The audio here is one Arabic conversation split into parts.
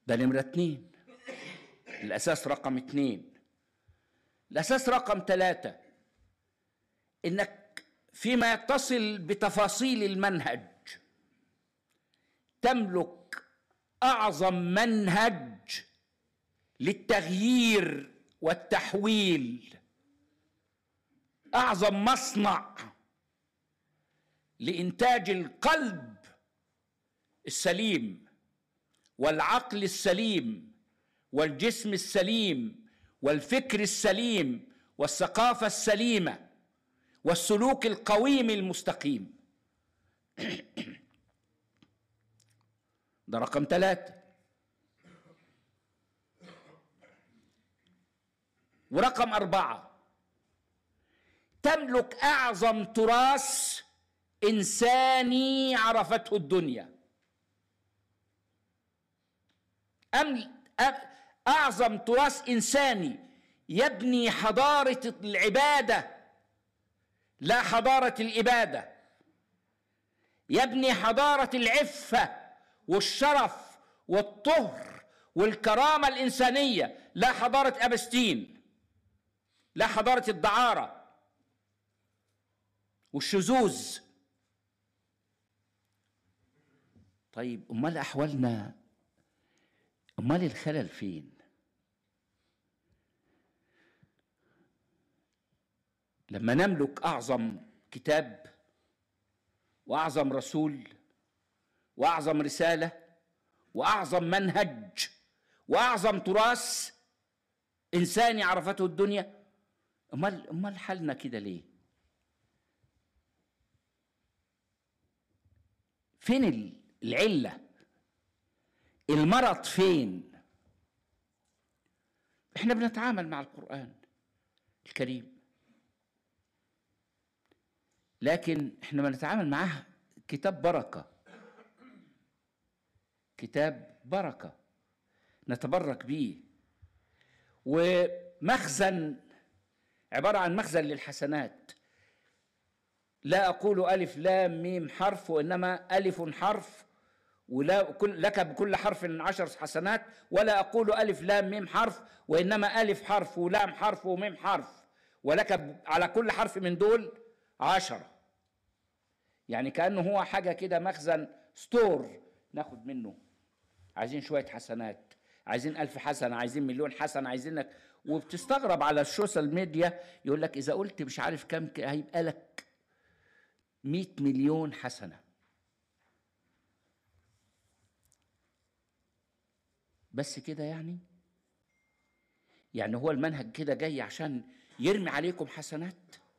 ده نمرة 2. الأساس رقم 2. الأساس رقم 3 إنك فيما يتصل بتفاصيل المنهج تملك أعظم منهج للتغيير والتحويل، أعظم مصنع لإنتاج القلب السليم والعقل السليم والجسم السليم والفكر السليم والثقافة السليمة والسلوك القويم المستقيم. ده رقم 3. ورقم 4 تملك أعظم تراث إنساني عرفته الدنيا. أعظم تراث إنساني يبني حضارة العبادة لا حضارة الإبادة، يبني حضارة العفة والشرف والطهر والكرامة الإنسانية، لا حضارة أبستين، لا حضارة الدعارة والشذوذ. طيب أمال أحوالنا، أمال الخلل فين؟ لما نملك أعظم كتاب وأعظم رسول وأعظم رسالة وأعظم منهج وأعظم تراث إنساني عرفته الدنيا، أمال حالنا كده ليه؟ فين العلة؟ المرض فين؟ احنا بنتعامل مع القرآن الكريم، لكن احنا بنتعامل معاه كتاب بركة، كتاب بركة نتبرك بيه، ومخزن عبارة عن مخزن للحسنات. لا أقول ألف لام ميم حرف، وإنما ألف حرف لك بكل حرف 10 حسنات، ولا أقول ألف لام ميم حرف وإنما ألف حرف ولام حرف وميم حرف، ولك على كل حرف من دول 10. يعني كأنه هو حاجة كده مخزن ستور ناخد منه. عايزين شوية حسنات، عايزين 1000 حسنة، عايزين 1,000,000 حسنة، عايزينك. وبتستغرب على السوشيال ميديا يقول لك إذا قلت مش عارف كم هيبقى لك 100 مليون حسنة. بس كده يعني هو المنهج كده جاي عشان يرمي عليكم حسنات،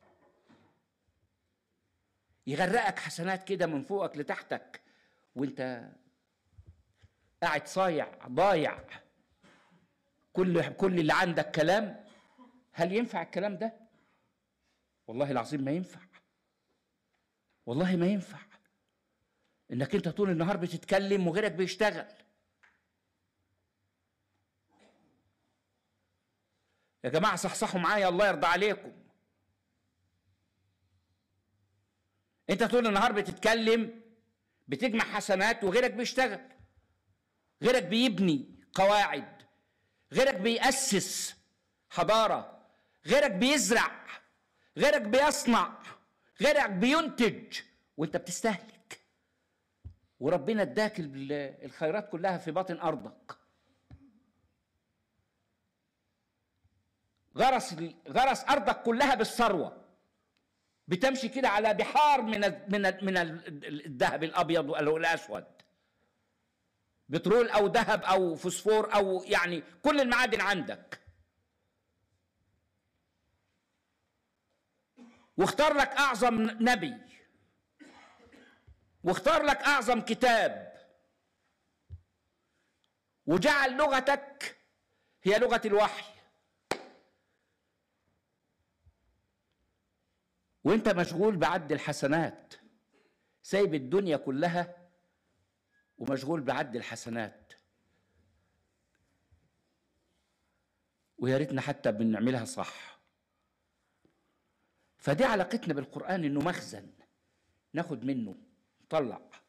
يغرقك حسنات كده من فوقك لتحتك وانت قاعد صايع ضايع، كل اللي عندك كلام. هل ينفع الكلام ده؟ والله العظيم ما ينفع، والله ما ينفع انك انت طول النهار بتتكلم وغيرك بيشتغل. يا جماعة صحصحوا معايا الله يرضى عليكم. انت طول النهار بتتكلم بتجمع حسنات وغيرك بيشتغل، غيرك بيبني قواعد، غيرك بيأسس حضارة، غيرك بيزرع، غيرك بيصنع، غيرك بينتج، وانت بتستهلك. وربنا اداك الخيرات كلها في باطن أرضك. غرس أرضك كلها بالثروة، بتمشي كده على بحار من الذهب الأبيض والأسود، بترول أو ذهب أو فوسفور أو يعني كل المعادن عندك. واختار لك أعظم نبي، واختار لك أعظم كتاب، وجعل لغتك هي لغة الوحي، وانت مشغول بعد الحسنات، سايب الدنيا كلها ومشغول بعد الحسنات. ويا ريتنا حتى بنعملها صح. فدي علاقتنا بالقرآن، انه مخزن ناخد منه نطلع.